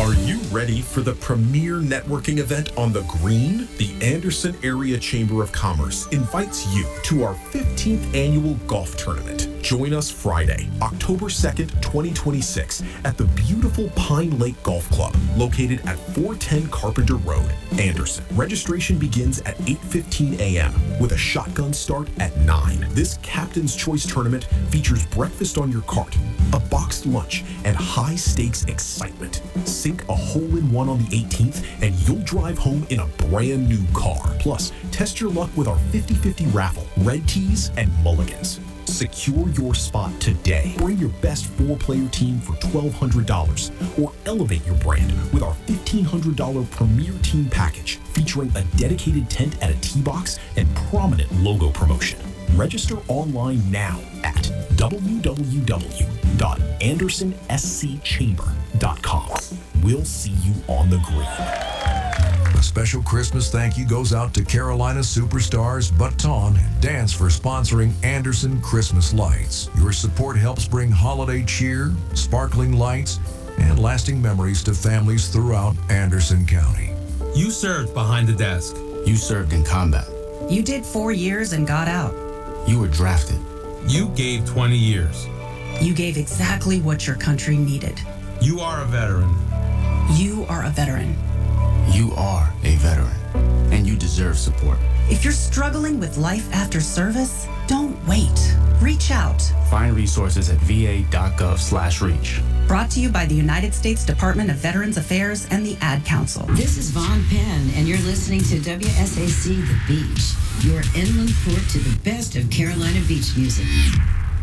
Are you ready for the premier networking event on the Green? The Anderson Area Chamber of Commerce invites you to our 15th annual golf tournament. Join us Friday, October 2nd, 2026 at the beautiful Pine Lake Golf Club, located at 410 Carpenter Road, Anderson. Registration begins at 8:15 a.m. with a shotgun start at 9. This Captain's Choice tournament features breakfast on your cart, a boxed lunch, and high-stakes excitement. Sink a hole-in-one on the 18th, and you'll drive home in a brand new car. Plus, test your luck with our 50-50 raffle, red tees, and mulligans. Secure your spot today. Bring your best 4-player team for $1,200, or elevate your brand with our $1,500 Premier Team Package, featuring a dedicated tent at a tee box and prominent logo promotion. Register online now at www.andersonscchamber.com. We'll see you on the green. A special Christmas thank you goes out to Carolina superstars Baton and Dance for sponsoring Anderson Christmas Lights. Your support helps bring holiday cheer, sparkling lights, and lasting memories to families throughout Anderson County. You served behind the desk. You served in combat. You did 4 years and got out. You were drafted. You gave 20 years. You gave exactly what your country needed. You are a veteran. You are a veteran. You are a veteran, and you deserve support. If you're struggling with life after service, don't wait. Reach out. Find resources at va.gov/reach. Brought to you by the United States Department of Veterans Affairs and the Ad Council. This is Vaughn Penn, and you're listening to WSAC The Beach, your inland port to the best of Carolina beach music.